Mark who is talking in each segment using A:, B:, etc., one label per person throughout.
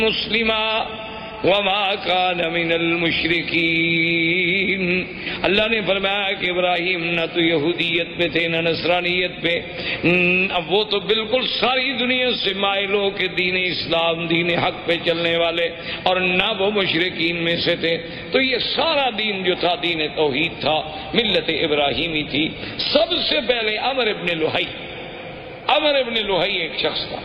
A: مسلما وما کان من المشرکین۔ اللہ نے فرمایا کہ ابراہیم نہ تو یہودیت پہ تھے نہ نصرانیت پہ، اب وہ تو بالکل ساری دنیا سے مائل ہو کے دین اسلام دین حق پہ چلنے والے، اور نہ وہ مشرکین میں سے تھے۔ تو یہ سارا دین جو تھا دین توحید تھا، ملت ابراہیمی تھی۔ سب سے پہلے عمر ابن لوہی ایک شخص تھا،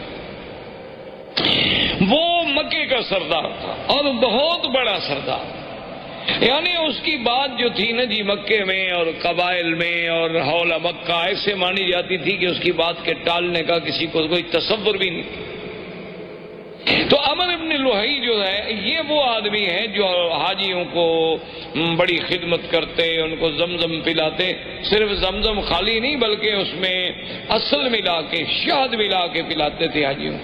A: وہ مکے کا سردار تھا اور بہت بڑا سردار، یعنی اس کی بات جو تھی نا جی مکے میں اور قبائل میں اور حول مکہ ایسے مانی جاتی تھی کہ اس کی بات کے ٹالنے کا کسی کو کوئی تصور بھی نہیں۔ تو عمر ابن لوہی جو ہے یہ وہ آدمی ہے جو حاجیوں کو بڑی خدمت کرتے، ان کو زمزم پلاتے، صرف زمزم خالی نہیں بلکہ اس میں اصل ملا کے شہد ملا کے پلاتے تھے حاجیوں۔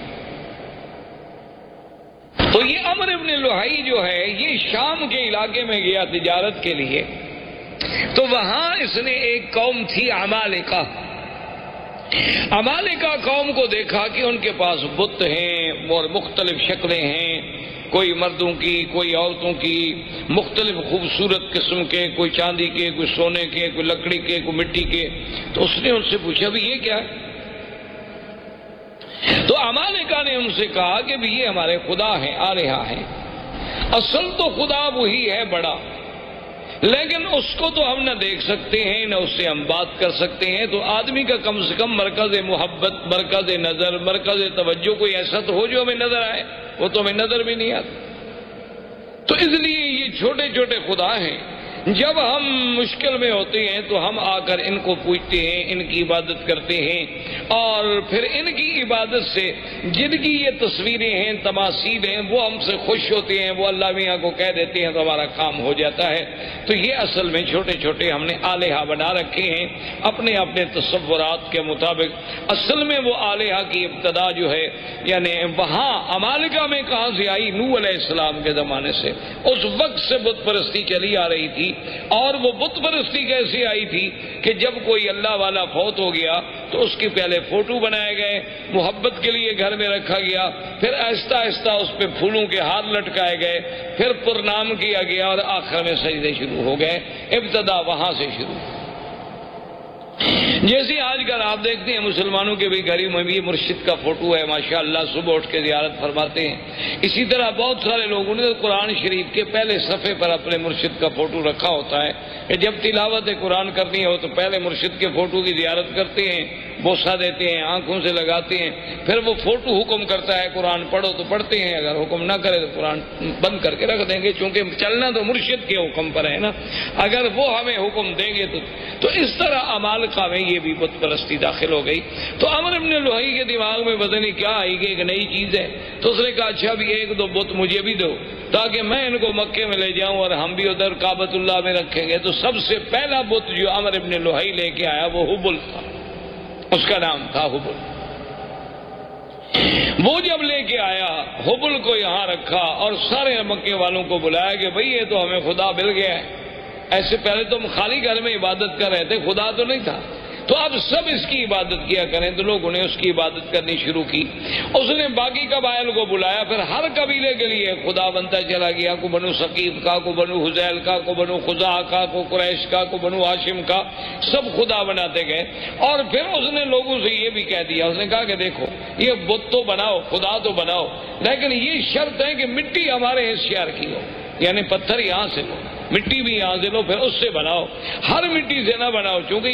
A: تو یہ عمر ابن لوہی جو ہے یہ شام کے علاقے میں گیا تجارت کے لیے، تو وہاں اس نے ایک قوم تھی عمالقہ قوم کو دیکھا کہ ان کے پاس بت ہیں اور مختلف شکلیں ہیں، کوئی مردوں کی کوئی عورتوں کی، مختلف خوبصورت قسم کے، کوئی چاندی کے، کوئی سونے کے، کوئی لکڑی کے، کوئی مٹی کے۔ تو اس نے ان سے پوچھا بھی یہ کیا ہے؟ تو عمالقہ نے ان سے کہا کہ بھی یہ ہمارے خدا ہیں، آلہہ ہیں، اصل تو خدا وہی ہے بڑا، لیکن اس کو تو ہم نہ دیکھ سکتے ہیں نہ اس سے ہم بات کر سکتے ہیں۔ تو آدمی کا کم سے کم مرکز محبت، مرکز نظر، مرکز توجہ کوئی ایسا تو ہو جو ہمیں نظر آئے، وہ تو ہمیں نظر بھی نہیں آتا۔ تو اس لیے یہ چھوٹے چھوٹے خدا ہیں، جب ہم مشکل میں ہوتے ہیں تو ہم آ کر ان کو پوجتے ہیں، ان کی عبادت کرتے ہیں، اور پھر ان کی عبادت سے جن کی یہ تصویریں ہیں، تماثیل ہیں، وہ ہم سے خوش ہوتے ہیں، وہ اللہ میاں کو کہہ دیتے ہیں تو ہمارا کام ہو جاتا ہے۔ تو یہ اصل میں چھوٹے چھوٹے ہم نے آلہہ بنا رکھے ہیں اپنے اپنے تصورات کے مطابق۔ اصل میں وہ آلہہ کی ابتدا جو ہے یعنی وہاں عمالقہ میں کہاں سے آئی؟ نوح علیہ السلام کے زمانے سے، اس وقت سے بت پرستی چلی آ رہی تھی۔ اور وہ بت پرستی کیسے آئی تھی کہ جب کوئی اللہ والا فوت ہو گیا تو اس کی پہلے فوٹو بنائے گئے، محبت کے لیے گھر میں رکھا گیا، پھر آہستہ آہستہ اس پہ پھولوں کے ہار لٹکائے گئے، پھر پرنام کیا گیا اور آخر میں سجدے شروع ہو گئے۔ ابتدا وہاں سے شروع۔ جیسے آج کل آپ دیکھتے ہیں مسلمانوں کے بھی گھروں میں بھی مرشد کا فوٹو ہے، ماشاءاللہ صبح اٹھ کے زیارت فرماتے ہیں۔ اسی طرح بہت سارے لوگوں نے قرآن شریف کے پہلے صفحے پر اپنے مرشد کا فوٹو رکھا ہوتا ہے کہ جب تلاوت قرآن کرنی ہو تو پہلے مرشد کے فوٹو کی زیارت کرتے ہیں، بوسہ دیتے ہیں، آنکھوں سے لگاتے ہیں، پھر وہ فوٹو حکم کرتا ہے قرآن پڑھو تو پڑھتے ہیں، اگر حکم نہ کرے تو قرآن بند کر کے رکھ دیں گے، چونکہ چلنا تو مرشد کے حکم پر ہے نا، اگر وہ ہمیں حکم دیں گے تو اس طرح عمالقہ میں یہ بھی بت پرستی داخل ہو گئی۔ تو عمر ابن لوہی کے دماغ میں پتہ نہیں کیا آئی کہ ایک نئی چیز ہے، تو اس نے کہا اچھا بھی ایک دو بت مجھے بھی دو تاکہ میں ان کو مکے میں لے جاؤں اور ہم بھی ادھر کعبۃ اللہ میں رکھیں گے۔ تو سب سے پہلا بت جو عمر ابن لوہی لے کے آیا وہ حبل تھا، اس کا نام تھا حبل۔ وہ جب لے کے آیا حبل کو یہاں رکھا اور سارے مکے والوں کو بلایا کہ بھئی یہ تو ہمیں خدا مل گیا ہے، ایسے پہلے تو ہم خالی گھر میں عبادت کر رہے تھے، خدا تو نہیں تھا، تو اب سب اس کی عبادت کیا کریں۔ تو لوگوں نے اس کی عبادت کرنی شروع کی۔ اس نے باقی قبائل کو بلایا، پھر ہر قبیلے کے لیے خدا بنتا چلا گیا، کو بنو ثقیف کا، کو بنو حذیل کا، کو بنو خزاعہ کا، کو قریش کا، کو بنو ہاشم کا، سب خدا بناتے گئے۔ اور پھر اس نے لوگوں سے یہ بھی کہہ دیا، اس نے کہا کہ دیکھو یہ بت تو بناؤ، خدا تو بناؤ، لیکن یہ شرط ہے کہ مٹی ہمارے شہر کی ہو، یعنی پتھر یہاں سے لو، مٹی بھی یہاں سے لو، پھر اس سے بناؤ، ہر مٹی سے نہ بناؤ، چونکہ